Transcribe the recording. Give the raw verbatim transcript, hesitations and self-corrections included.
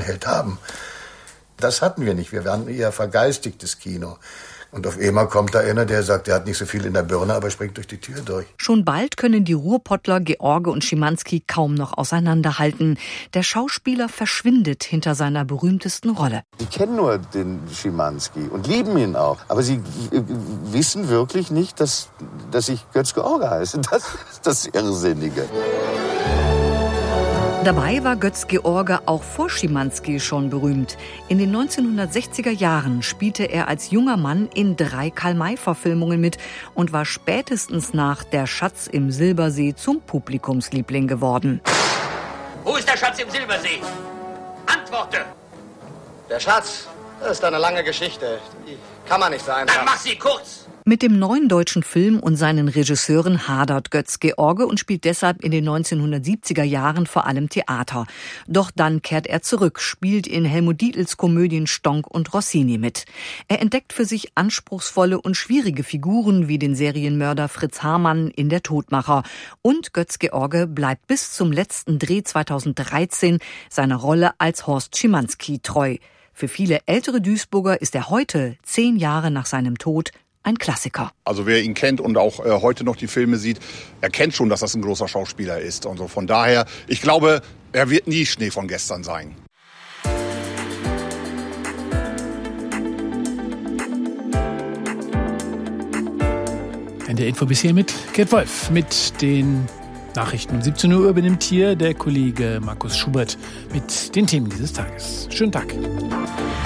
Held haben. Das hatten wir nicht. Wir waren eher vergeistigtes Kino. Und auf einmal kommt da einer, der sagt, er hat nicht so viel in der Birne, aber springt durch die Tür durch. Schon bald können die Ruhrpottler George und Schimanski kaum noch auseinanderhalten. Der Schauspieler verschwindet hinter seiner berühmtesten Rolle. Sie kennen nur den Schimanski und lieben ihn auch. Aber sie äh, wissen wirklich nicht, dass, dass ich Götz-George heiße. Das ist das Irrsinnige. Dabei war Götz-George auch vor Schimanski schon berühmt. In den neunzehnhundertsechziger Jahren spielte er als junger Mann in drei Karl-May-Verfilmungen mit und war spätestens nach Der Schatz im Silbersee zum Publikumsliebling geworden. Wo ist der Schatz im Silbersee? Antworte! Der Schatz, das ist eine lange Geschichte. Die kann man nicht so einfach. Dann mach sie kurz! Mit dem neuen deutschen Film und seinen Regisseuren hadert Götz-George und spielt deshalb in den neunzehnhundertsiebziger Jahren vor allem Theater. Doch dann kehrt er zurück, spielt in Helmut Dietls Komödien Stonk und Rossini mit. Er entdeckt für sich anspruchsvolle und schwierige Figuren wie den Serienmörder Fritz Hamann in Der Todmacher. Und Götz-George bleibt bis zum letzten Dreh zweitausenddreizehn seiner Rolle als Horst Schimanski treu. Für viele ältere Duisburger ist er heute, zehn Jahre nach seinem Tod, ein Klassiker. Also wer ihn kennt und auch äh, heute noch die Filme sieht, erkennt schon, dass das ein großer Schauspieler ist. Und so von daher, ich glaube, er wird nie Schnee von gestern sein. In der Info bis hier mit Gerd Wolf. Mit den Nachrichten um siebzehn Uhr übernimmt hier der Kollege Markus Schubert mit den Themen dieses Tages. Schönen Tag.